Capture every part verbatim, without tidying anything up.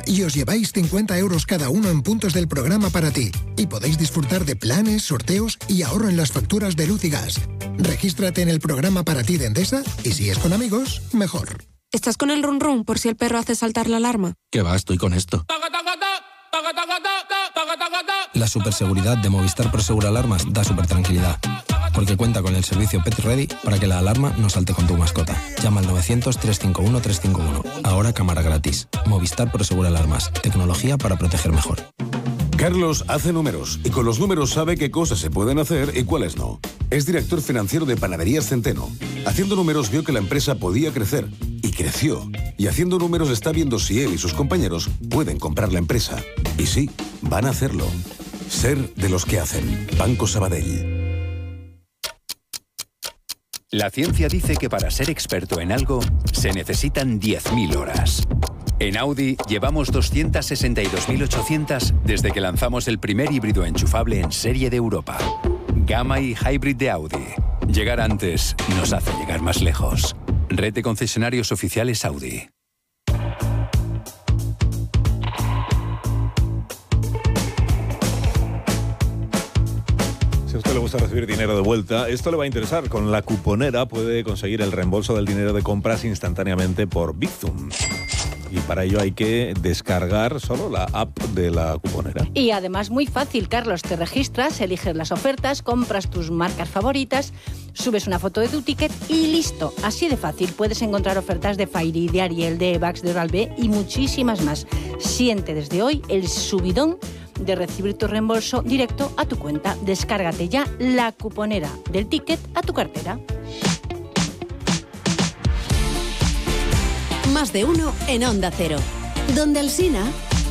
y os lleváis cincuenta euros cada uno en puntos del programa Para Ti. Y podéis disfrutar de planes, sorteos y ahorro en las facturas de luz y gas. Regístrate en el programa Para Ti de Endesa y si es con amigos, mejor. ¿Estás con el run run por si el perro hace saltar la alarma? ¿Qué va? Estoy con esto. La superseguridad de Movistar Prosegur Alarmas da super tranquilidad, porque cuenta con el servicio Pet Ready para que la alarma no salte con tu mascota. Llama al novecientos, trescientos cincuenta y uno, trescientos cincuenta y uno. Ahora cámara gratis. Movistar Prosegur Alarmas. Tecnología para proteger mejor. Carlos hace números y con los números sabe qué cosas se pueden hacer y cuáles no. Es director financiero de Panaderías Centeno. Haciendo números vio que la empresa podía crecer y creció. Y haciendo números está viendo si él y sus compañeros pueden comprar la empresa. Y sí, van a hacerlo. Ser de los que hacen. Banco Sabadell. La ciencia dice que para ser experto en algo se necesitan diez mil horas. En Audi llevamos doscientas sesenta y dos mil ochocientas desde que lanzamos el primer híbrido enchufable en serie de Europa. Gamma y Hybrid de Audi. Llegar antes nos hace llegar más lejos. Red de concesionarios oficiales Audi. Si a usted le gusta recibir dinero de vuelta, esto le va a interesar. Con la cuponera puede conseguir el reembolso del dinero de compras instantáneamente por Bizum. Y para ello hay que descargar solo la app de la cuponera. Y además muy fácil, Carlos. Te registras, eliges las ofertas, compras tus marcas favoritas, subes una foto de tu ticket y listo. Así de fácil. Puedes encontrar ofertas de Fairy, de Ariel, de Evax, de Oral-B y muchísimas más. Siente desde hoy el subidón de recibir tu reembolso directo a tu cuenta. Descárgate ya la cuponera del ticket a tu cartera. Más de uno en Onda Cero. Donde Alsina.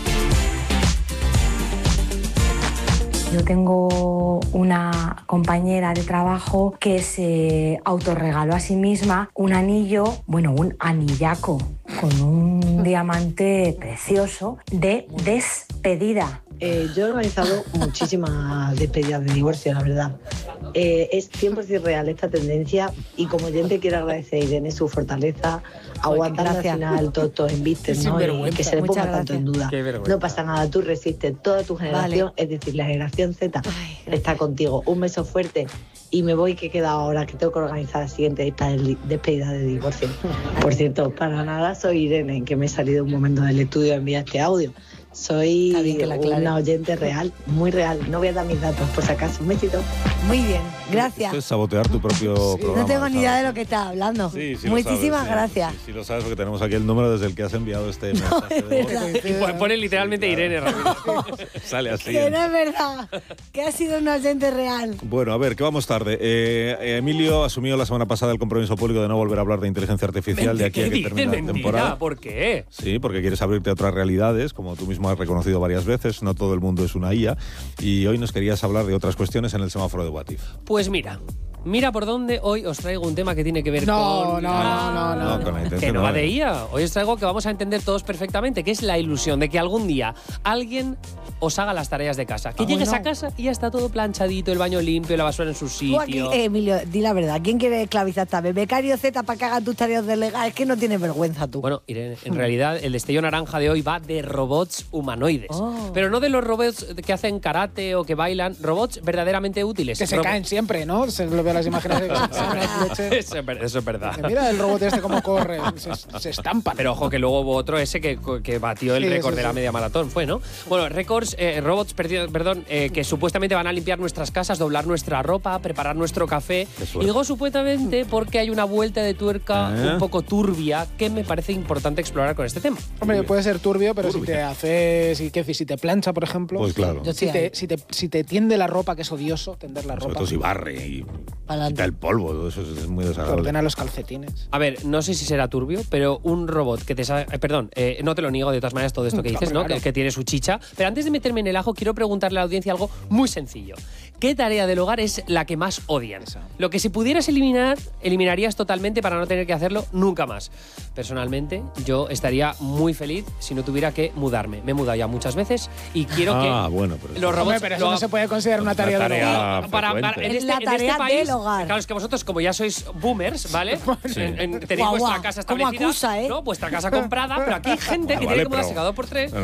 Yo tengo una compañera de trabajo que se autorregaló a sí misma un anillo, bueno, un anillaco con un diamante precioso de despedida. Eh, yo he organizado muchísimas despedidas de divorcio, la verdad. Eh, es cien por ciento real esta tendencia y como oyente quiero agradecer a Irene su fortaleza, aguantando al final todos estos embistes, ¿no? Y que se le ponga tanto en duda. No pasa nada, tú resistes, toda tu generación, vale. Es decir, la generación Z Ay, está contigo. Un beso fuerte y me voy que queda ahora que tengo que organizar la siguiente despedida de divorcio. Por cierto, para nada soy Irene, que me he salido un momento del estudio a enviar este audio. Soy una oyente real, muy real. No voy a dar mis datos, por si acaso. Un besito. Muy bien, gracias. Esto es sabotear tu propio sí. programa. No tengo ni idea de lo que estás hablando. Sí, sí Muchísimas sabes, gracias. Sí, sí, sí, lo sabes porque tenemos aquí el número desde el que has enviado este mensaje. No, es verdad. Y pone literalmente Irene rápido. Sale así. Que no es verdad, que ha sido un oyente real. Bueno, a ver, que vamos tarde. Eh, Emilio asumió la semana pasada el compromiso público de no volver a hablar de inteligencia artificial de aquí a que termine la temporada. ¿Por qué? Sí, porque quieres abrirte a otras realidades, como tú mismo has reconocido varias veces. No todo el mundo es una I A. Y hoy nos querías hablar de otras cuestiones en el semáforo de What If. Pues mira, mira por dónde hoy os traigo un tema que tiene que ver no, con... No, no, no, no. no, con la que no va de I A. Hoy os traigo que vamos a entender todos perfectamente, que es la ilusión de que algún día alguien os haga las tareas de casa. Que oh, llegues no. a casa y ya está todo planchadito, el baño limpio, la basura en su sitio. Aquí, eh, Emilio, di la verdad, ¿quién quiere esclavizar también? Becario Z para que hagan tus tareas de legal. Es que no tienes vergüenza tú. Bueno, Irene, en realidad el destello naranja de hoy va de robots humanoides. Oh. Pero no de los robots que hacen karate o que bailan, robots verdaderamente útiles. Que se Rob- caen siempre, ¿no? Se lo veo las imágenes de eso, es, eso es verdad. Que mira el robot este cómo corre, se, se estampa. Pero ojo que luego hubo otro ese que, que batió el sí, récord sí, de la sí. media maratón, fue, ¿no? Bueno, récords, eh, robots, perdido, perdón, eh, que supuestamente van a limpiar nuestras casas, doblar nuestra ropa, preparar nuestro café. Y digo supuestamente porque hay una vuelta de tuerca ¿Eh? un poco turbia que me parece importante explorar con este tema. Hombre, puede ser turbio, pero turbia. si te haces, si, que, si te plancha, por ejemplo. Pues claro. Si te, si, te, si te tiende la ropa, que es odioso, tender la ropa. Sobre todo si barre y quita el polvo, todo eso es muy desagradable. Ordena los calcetines. A ver, no sé si será turbio, pero un robot que te sabe... Eh, perdón, eh, no te lo niego de todas maneras todo esto que dices, claro, ¿no? Que, que tiene su chicha. Pero antes de meterme en el ajo, quiero preguntarle a la audiencia algo muy sencillo. ¿Qué tarea del hogar es la que más odian? Esa. Lo que si pudieras eliminar, eliminarías totalmente para no tener que hacerlo nunca más. Personalmente, yo estaría muy feliz si no tuviera que mudarme. Me he mudado ya muchas veces y quiero ah, que Ah, bueno, pero los robots... Hombre, pero eso lo, no se puede considerar una tarea, una tarea del hogar. Para, para, en este, la tarea en este país, del hogar. Claro, es que vosotros, como ya sois boomers, ¿vale? Sí. En, en, tenéis guau, vuestra guau. casa establecida, Acusa, ¿eh? ¿no? Vuestra casa comprada, pero aquí hay gente que vale, tiene como pero... secador por tres.